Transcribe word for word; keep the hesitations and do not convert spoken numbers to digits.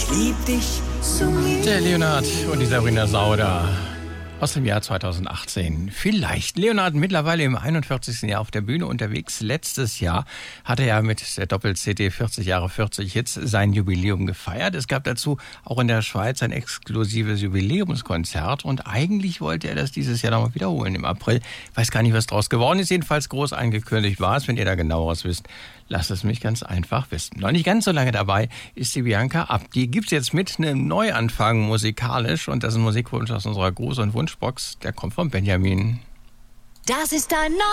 lieb dich so lieb. Der Leonard und die Sabrina Sauter aus dem Jahr zweitausendachtzehn. Vielleicht. Leonard mittlerweile im einundvierzigsten Jahr auf der Bühne unterwegs. Letztes Jahr hat er ja mit der Doppel-C D vierzig Jahre vierzig Hits sein Jubiläum gefeiert. Es gab dazu auch in der Schweiz ein exklusives Jubiläumskonzert und eigentlich wollte er das dieses Jahr nochmal wiederholen im April. Weiß gar nicht, was draus geworden ist. Jedenfalls groß angekündigt war es. Wenn ihr da genaueres wisst, lasst es mich ganz einfach wissen. Noch nicht ganz so lange dabei ist die Bianca Abt. Die gibt's jetzt mit einem Neuanfang musikalisch und das ist ein Musikwunsch aus unserer Gruß- und Wunschbox. Der kommt von Benjamin. Das ist ein